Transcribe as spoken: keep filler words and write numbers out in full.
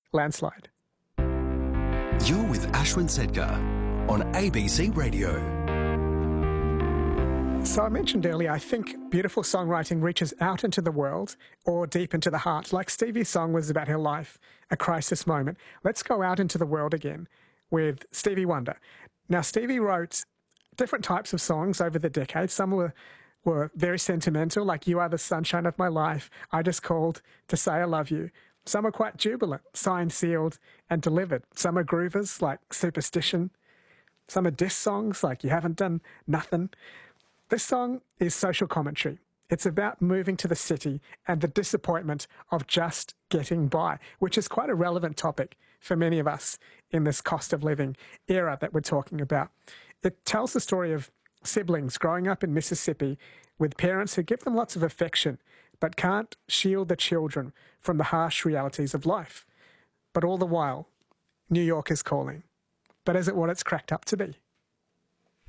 Landslide. You're with Ashwin Sedgar on A B C Radio. So I mentioned earlier, I think beautiful songwriting reaches out into the world or deep into the heart. Like Stevie's song was about her life, a crisis moment. Let's go out into the world again with Stevie Wonder. Now, Stevie wrote different types of songs over the decades. Some were, were very sentimental, like You Are the Sunshine of My Life, I Just Called to Say I Love You. Some are quite jubilant, signed, sealed, and delivered. Some are groovers, like Superstition. Some are diss songs, like You Haven't Done Nothing. This song is social commentary. It's about moving to the city and the disappointment of just getting by, which is quite a relevant topic for many of us in this cost of living era that we're talking about. It tells the story of siblings growing up in Mississippi with parents who give them lots of affection but can't shield the children from the harsh realities of life. But all the while, New York is calling. But is it what it's cracked up to be?